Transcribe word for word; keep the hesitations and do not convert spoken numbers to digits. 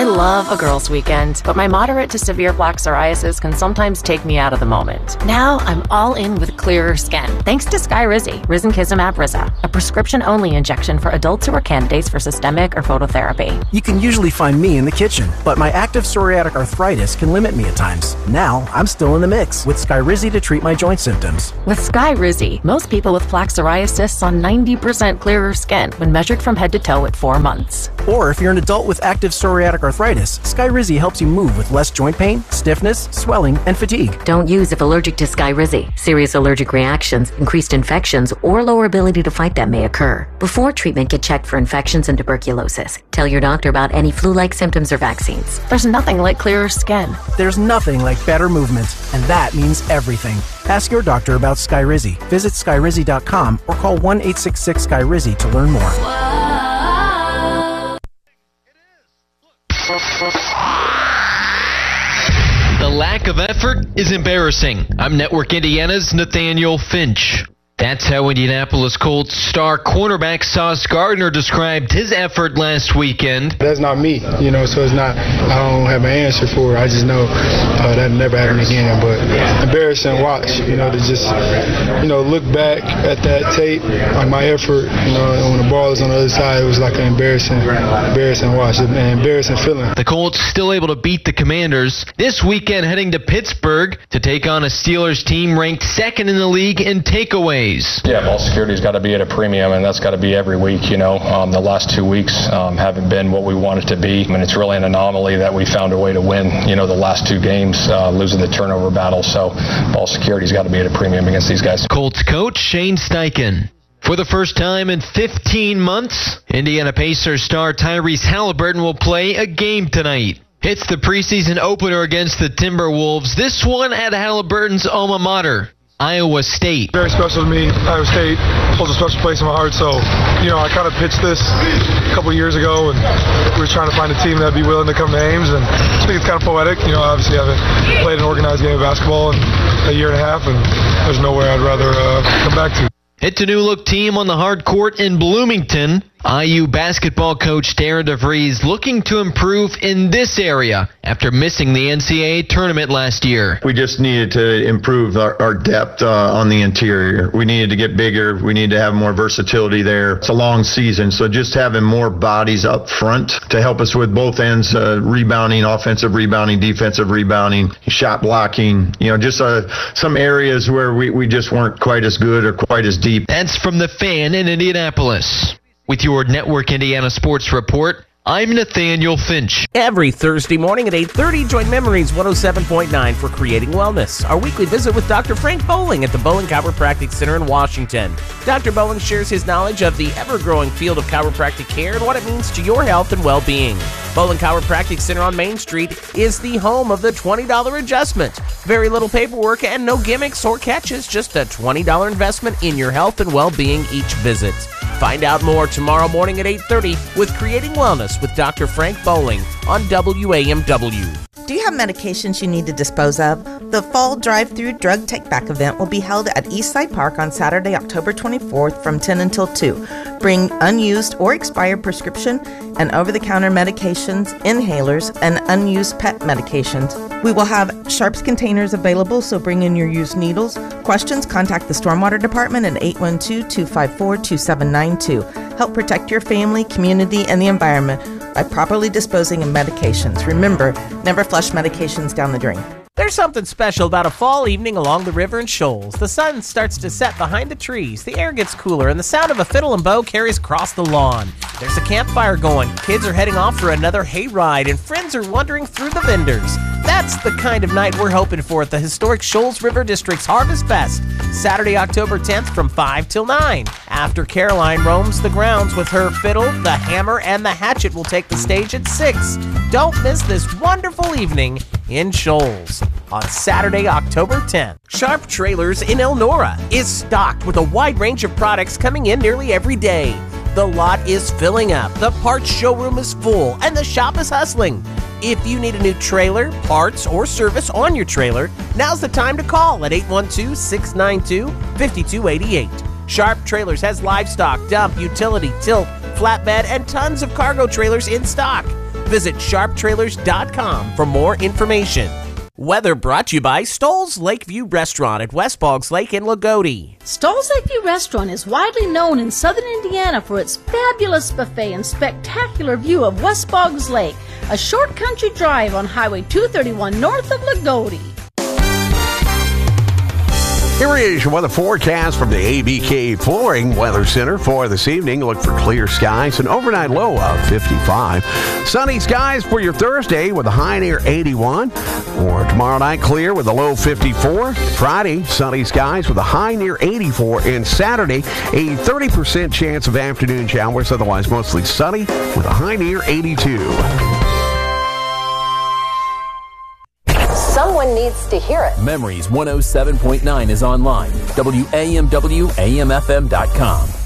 I love a girls' weekend, but my moderate to severe plaque psoriasis can sometimes take me out of the moment. Now I'm all in with clearer skin, thanks to Skyrizi, risankizumab Riza, a prescription-only injection for adults who are candidates for systemic or phototherapy. You can usually find me in the kitchen, but my active psoriatic arthritis can limit me at times. Now I'm still in the mix with Skyrizi to treat my joint symptoms. With Skyrizi, most people with plaque psoriasis saw ninety percent clearer skin when measured from head to toe at four months. Or if you're an adult with active psoriatic arthritis, Skyrizi helps you move with less joint pain, stiffness, swelling, and fatigue. Don't use if allergic to Skyrizi. Serious allergic reactions, increased infections, or lower ability to fight them may occur. Before treatment, get checked for infections and tuberculosis. Tell your doctor about any flu-like symptoms or vaccines. There's nothing like clearer skin. There's nothing like better movement, and that means everything. Ask your doctor about Skyrizi. Visit Skyrizi dot com or call one eight six six Skyrizi to learn more. The lack of effort is embarrassing. I'm Network Indiana's Nathaniel Finch. That's how Indianapolis Colts star cornerback Sauce Gardner described his effort last weekend. That's not me, you know, so it's not, I don't have an answer for it. I just know uh, that'll never happen again. But embarrassing watch, you know, to just, you know, look back at that tape, like my effort, you know, when the ball is on the other side, it was like an embarrassing, embarrassing watch, an embarrassing feeling. The Colts still able to beat the Commanders this weekend, heading to Pittsburgh to take on a Steelers team ranked second in the league in takeaways. Yeah, ball security's got to be at a premium, and that's got to be every week. You know, um, the last two weeks um, haven't been what we want it to be. I mean, it's really an anomaly that we found a way to win, you know, the last two games, uh, losing the turnover battle. So ball security's got to be at a premium against these guys. Colts coach Shane Steichen. For the first time in fifteen months, Indiana Pacers star Tyrese Halliburton will play a game tonight. It's the preseason opener against the Timberwolves, this one at Halliburton's alma mater, Iowa State. Very special to me. Iowa State holds a special place in my heart. So, you know, I kind of pitched this a couple of years ago, and we were trying to find a team that'd be willing to come to Ames. And I think it's kind of poetic. You know, obviously I haven't played an organized game of basketball in a year and a half, and there's nowhere I'd rather uh, come back to. It's a new look team on the hard court in Bloomington. I U basketball coach Darren DeVries looking to improve in this area after missing the N C double A tournament last year. We just needed to improve our, our depth uh, on the interior. We needed to get bigger. We needed to have more versatility there. It's a long season, so just having more bodies up front to help us with both ends, uh, rebounding, offensive rebounding, defensive rebounding, shot blocking, you know, just uh, some areas where we, we just weren't quite as good or quite as deep. That's from the Fan in Indianapolis. With your Network Indiana Sports Report, I'm Nathaniel Finch. Every Thursday morning at eight thirty, join Memories one oh seven point nine for Creating Wellness, our weekly visit with Doctor Frank Bowling at the Bowling Chiropractic Center in Washington. Doctor Bowling shares his knowledge of the ever-growing field of chiropractic care and what it means to your health and well-being. Bowling Chiropractic Center on Main Street is the home of the twenty dollars adjustment. Very little paperwork and no gimmicks or catches, just a twenty dollars investment in your health and well-being each visit. Find out more tomorrow morning at eight thirty with Creating Wellness with Doctor Frank Bowling on W A M W. Do you have medications you need to dispose of? The Fall Drive-Thru Drug Take-Back event will be held at Eastside Park on Saturday, October twenty-fourth from ten until two. Bring unused or expired prescription and over-the-counter medications, inhalers, and unused pet medications. We will have Sharps containers available, so bring in your used needles. Questions? Contact the Stormwater Department at eight one two, two five four, two seven nine two. Help protect your family, community, and the environment by properly disposing of medications. Remember, never flush medications down the drain. There's something special about a fall evening along the river in Shoals. The sun starts to set behind the trees, the air gets cooler, and the sound of a fiddle and bow carries across the lawn. There's a campfire going, kids are heading off for another hayride, and friends are wandering through the vendors. That's the kind of night we're hoping for at the historic Shoals River District's Harvest Fest, Saturday, October tenth from five till nine. After Caroline roams the grounds with her fiddle, the hammer, and the hatchet will take the stage at six. Don't miss this wonderful evening in Shoals on Saturday, October tenth. Sharp Trailers in Elnora is stocked with a wide range of products coming in nearly every day. The lot is filling up, the parts showroom is full, and the shop is hustling. If you need a new trailer, parts, or service on your trailer, now's the time to call at eight one two, six nine two, five two eight eight. Sharp Trailers has livestock, dump, utility, tilt, flatbed, and tons of cargo trailers in stock. Visit sharp trailers dot com for more information. Weather brought to you by Stoll's Lakeview Restaurant at West Boggs Lake in Lagodi. Stoll's Lakeview Restaurant is widely known in southern Indiana for its fabulous buffet and spectacular view of West Boggs Lake, a short country drive on Highway two thirty-one north of Lagodi. Here is your weather forecast from the A B K Flooring Weather Center for this evening. Look for clear skies, an overnight low of fifty-five. Sunny skies for your Thursday with a high near eighty-one. Or tomorrow night, clear with a low fifty-four. Friday, sunny skies with a high near eighty-four. And Saturday, a thirty percent chance of afternoon showers, otherwise mostly sunny with a high near eighty-two. Someone needs to hear it. Memories one oh seven point nine is online. W A M W A M F M dot com.